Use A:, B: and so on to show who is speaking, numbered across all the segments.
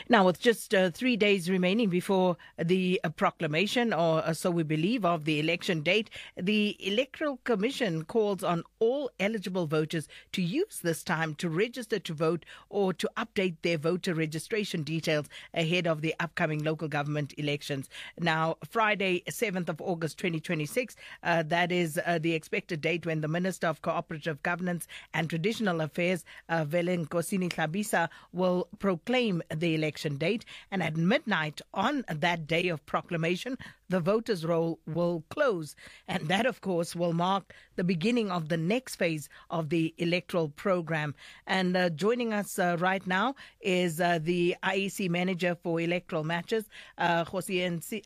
A: Now, with just 3 days remaining before the proclamation, or so we believe, of the election date, the Electoral Commission calls on all eligible voters to use this time to register to vote or to update their voter registration details ahead of the upcoming local government elections. Now, Friday, 7th of August 2026, that is the expected date when the Minister of Cooperative Governance and Traditional Affairs, Velenkosini Tlhabisa, will proclaim the election date, and at midnight on that day of proclamation, the voters' roll will close, and that, of course, will mark the beginning of the next phase of the electoral program. And joining us right now is the IEC Manager for Electoral Matches, Kgosietsile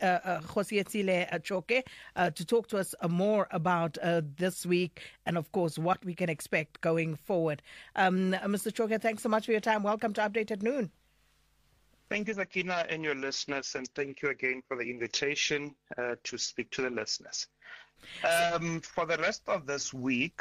A: Choke, to talk to us more about this week and, of course, what we can expect going forward. Mr. Choke, thanks so much for your time. Welcome to Update at Noon.
B: Thank you, Sakina, and your listeners, and thank you again for the invitation to speak to the listeners. For the rest of this week,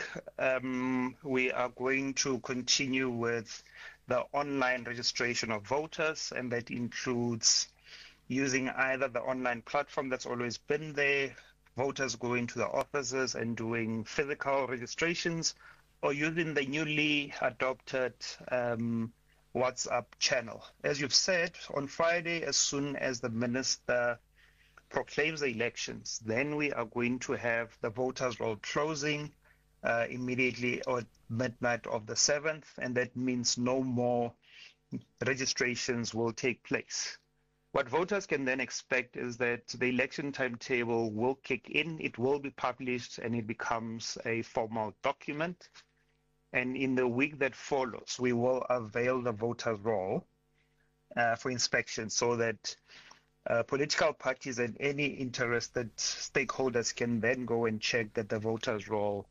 B: we are going to continue with the online registration of voters, and that includes using either the online platform that's always been there, voters going to the offices and doing physical registrations, or using the newly adopted WhatsApp channel. As you've said, on Friday, as soon as the minister proclaims the elections, then we are going to have the voters' roll closing immediately at midnight of the 7th, and that means no more registrations will take place. What voters can then expect is that the election timetable will kick in, it will be published, and it becomes a formal document. And in the week that follows, we will avail the voters' roll for inspection so that political parties and any interested stakeholders can then go and check that the voters' roll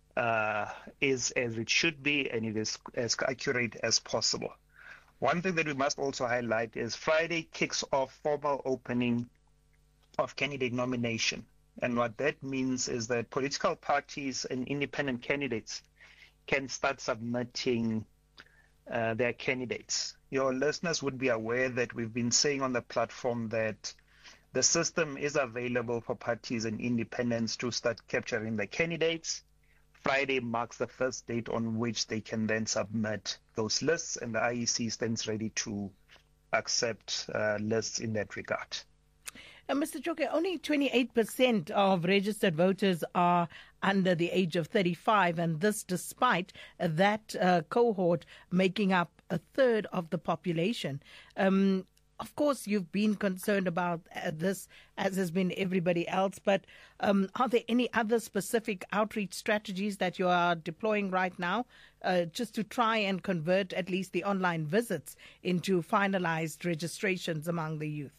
B: is as it should be and it is as accurate as possible. One thing that we must also highlight is Friday kicks off formal opening of candidate nomination. And what that means is that political parties and independent candidates can start submitting their candidates. Your listeners would be aware that we've been saying on the platform that the system is available for parties and independents to start capturing the candidates. Friday marks the first date on which they can then submit those lists, and the IEC stands ready to accept lists in that regard.
A: Mr. Choke, only 28% of registered voters are under the age of 35, and this despite that cohort making up a third of the population. Of course, you've been concerned about this, as has been everybody else, but are there any other specific outreach strategies that you are deploying right now just to try and convert at least the online visits into finalized registrations among the youth?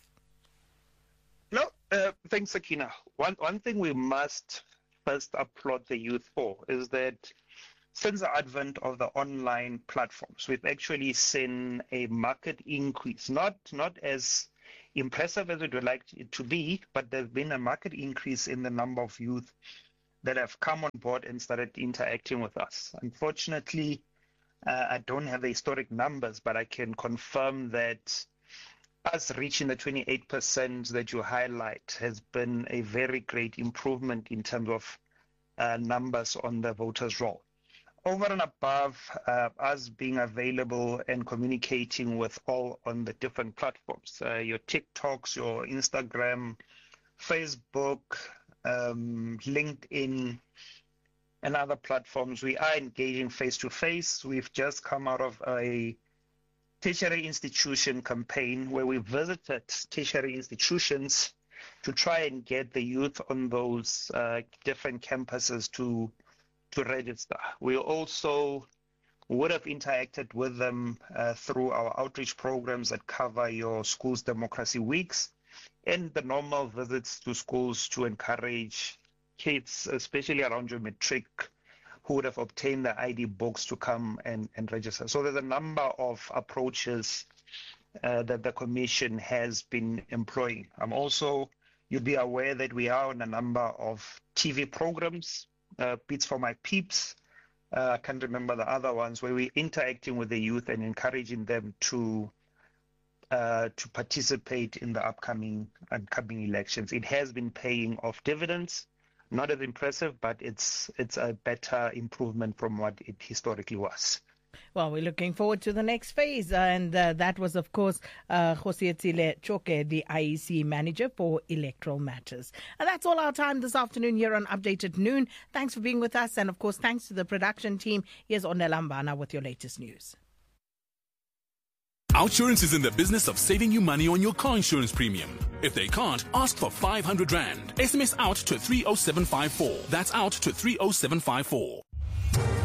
B: No, thanks, Sakina. One thing we must first applaud the youth for is that since the advent of the online platforms, we've actually seen a market increase, not as impressive as we would like it to be, but there's been a market increase in the number of youth that have come on board and started interacting with us. Unfortunately, I don't have the historic numbers, but I can confirm that us reaching the 28% that you highlight has been a very great improvement in terms of numbers on the voters' roll. Over and above us being available and communicating with all on the different platforms, your TikToks, your Instagram, Facebook, LinkedIn, and other platforms, we are engaging face-to-face. We've just come out of a tertiary institution campaign where we visited tertiary institutions to try and get the youth on those different campuses to register. We also would have interacted with them through our outreach programs that cover your schools' democracy weeks and the normal visits to schools to encourage kids, especially around your matric, who would have obtained the ID books to come and register. So there's a number of approaches that the Commission has been employing. You'll be aware that we are on a number of TV programs, Beats for My Peeps, I can't remember the other ones, where we're interacting with the youth and encouraging them to to participate in the upcoming elections. It has been paying off dividends. Not as impressive, but it's a better improvement from what it historically was.
A: Well, we're looking forward to the next phase. And that was, of course, Khosietsile Choke, the IEC manager for electoral matters. And that's all our time this afternoon here on Update at Noon. Thanks for being with us. And, of course, thanks to the production team. Here's Onelambana with your latest news.
C: Outsurance is in the business of saving you money on your car insurance premium. If they can't, ask for 500 Rand. SMS out to 30754. That's out to 30754.